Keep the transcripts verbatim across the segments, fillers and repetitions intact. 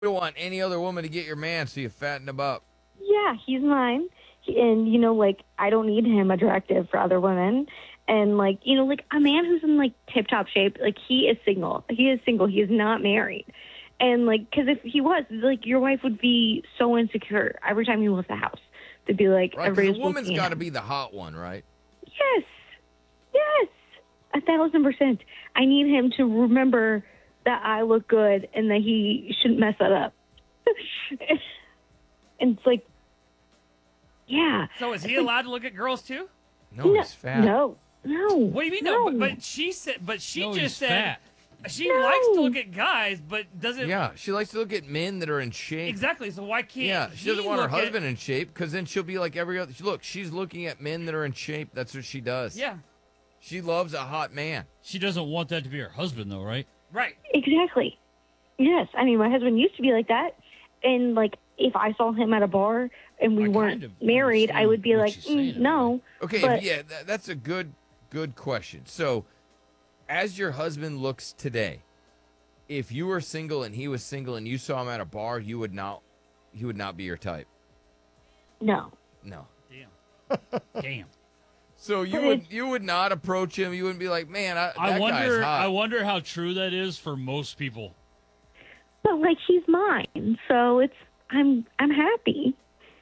You don't want any other woman to get your man, so you fatten him up. Yeah, he's mine. He- And, you know, like, I don't need him attractive for other women. And, like, you know, like, a man who's in, like, tip-top shape, like, he is single. He is single. He is not married. And, like, because if he was, like, your wife would be so insecure every time he left the house. They'd be like, Right, because everybody's the woman's looking at got to him. be the hot one, right? Yes. Yes. A thousand percent. I need him to remember that I look good and that he shouldn't mess that up. And it's like, yeah. So is he allowed to look at girls too? No, No, he's fat. no, no. What do you mean? No, No, but, but she said. But she No, just he's said fat. she No. likes to look at guys, but doesn't. Yeah, she likes to look at men that are in shape. Exactly. So why can't? Yeah, she doesn't he want her look at- husband in shape because then she'll be like every other. Look, she's looking at men that are in shape. That's what she does. Yeah. She loves a hot man. She doesn't want that to be her husband, though, right? Right. Exactly. Yes. I mean, my husband used to be like that. And, like, if I saw him at a bar and we I weren't kind of married, I understand would be what like, she's saying mm, in a no. Okay, But- yeah, that, that's a good, good question. So, as your husband looks today, if you were single and he was single and you saw him at a bar, you would not, he would not be your type. No. No. Damn. Damn. So you But would, it's- you would not approach him. You wouldn't be like, man, I, that I guy's wonder. hot. I wonder how true that is for most people. But, like, he's mine. So it's, I'm, I'm happy.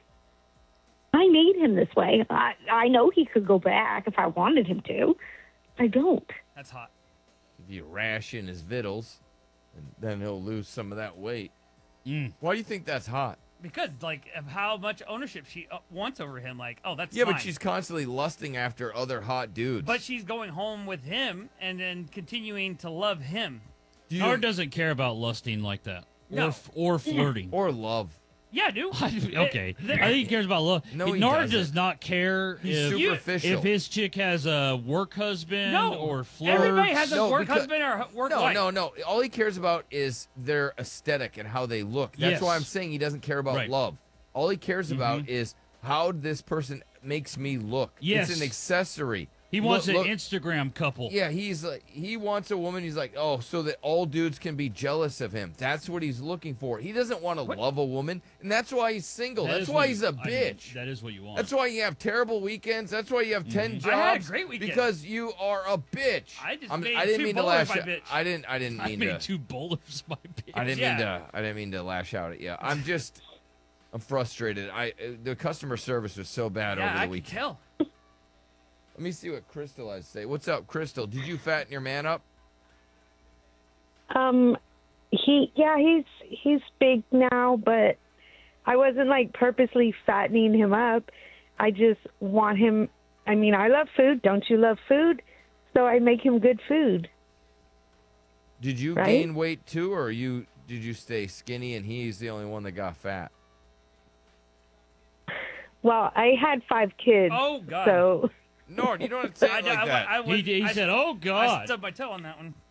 I made him this way. I, I know he could go back if I wanted him to. I don't. That's hot. If you ration his vittles, and then he'll lose some of that weight. Mm. Why do you think that's hot? Because like of how much ownership she uh, wants over him. Like, oh, that's Yeah, mine. but she's constantly lusting after other hot dudes. But she's going home with him and then continuing to love him. Do you, Nard doesn't care about lusting like that, No. or f- or flirting. or love. Yeah, dude. okay, Uh, I think he cares about love. No, he Nard doesn't. does not care He's if superficial. if his chick has a work husband No. or flirts. Everybody has a No, work because- husband or a work No, wife. no, no. All he cares about is their aesthetic and how they look. That's Yes. why I'm saying he doesn't care about Right. love. All he cares about is how this person makes me look. Yes. It's an accessory. He wants Look- an look- Instagram couple. Yeah, he's like he wants a woman. He's like, oh, so that all dudes can be jealous of him. That's what he's looking for. He doesn't want to love a woman, and that's why he's single. That That's is why what he's you- a I mean, bitch. that is what you want. That's why you have terrible weekends. That's why you have ten jobs. I had a great weekend. because you are a bitch. I just I'm- made I didn't two mean to bowlers lash. my out- bitch. I didn't. I didn't I mean made to. two bowlers, my bitch. I didn't Yeah. mean to. I didn't mean to lash out at you. I'm just. I'm frustrated. I uh, the customer service was so bad Yeah, over the I can weekend. tell. Let me see what Crystal has to say. What's up, Crystal? Did you fatten your man up? Um, he, yeah, he's he's big now, but I wasn't like purposely fattening him up. I just want him. I mean, I love food. Don't you love food? So I make him good food. Did you Right? gain weight too, or you did you stay skinny and he's the only one that got fat? Well, I had five kids, Oh God. so Nord, you don't have to say I, it like I, that. I, I, He, would- he I- said, "Oh I God." stubbed my toe on that one.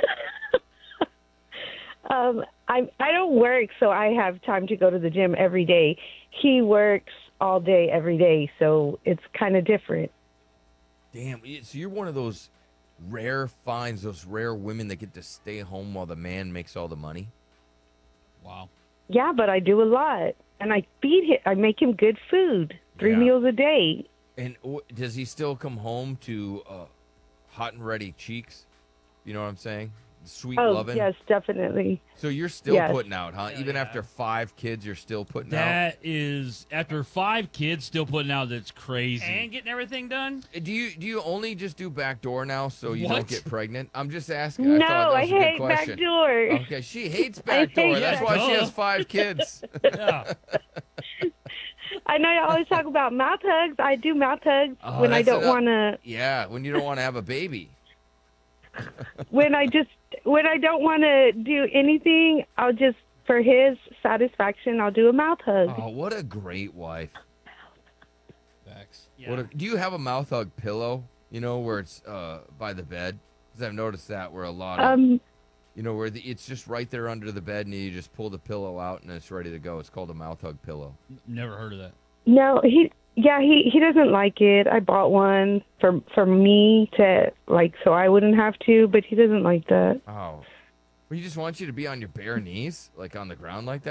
um, I I don't work, so I have time to go to the gym every day. He works all day, every day, so it's kind of different. Damn, so you're one of those rare finds, those rare women that get to stay home while the man makes all the money. Wow. Yeah, but I do a lot, and I feed him. I make him good food, three Yeah. meals a day. And wh- does he still come home to uh, hot and ready cheeks? You know what I'm saying? Sweet Oh, loving. yes, definitely. So you're still Yes. putting out, huh? Hell Even yeah. after five kids, you're still putting out. That is after five kids still putting out. That's crazy. And getting everything done. Do you do you only just do backdoor now so you don't What? get pregnant? I'm just asking. I No, thought that I was a good hate question. backdoor. Okay, she hates I hate backdoor. That's why she backdoor. has five kids. Yeah. I know you always talk about mouth hugs. I do mouth hugs Oh, when I that's don't enough. want to. Yeah, when you don't want to have a baby. When I just when I don't want to do anything, I'll just for his satisfaction, I'll do a mouth hug. Oh, what a great wife. Facts. Yeah. What a, do you have a mouth hug pillow? You know where it's uh, by the bed? Because I've noticed that where a lot of Um, you know where the, it's just right there under the bed and you just pull the pillow out and it's ready to go. It's called a mouth hug pillow. Never heard of that. no, he yeah he he doesn't like it. I bought one for for me to like so I wouldn't have to, but he doesn't like that. Oh, He just wants you to be on your bare knees, like on the ground like that.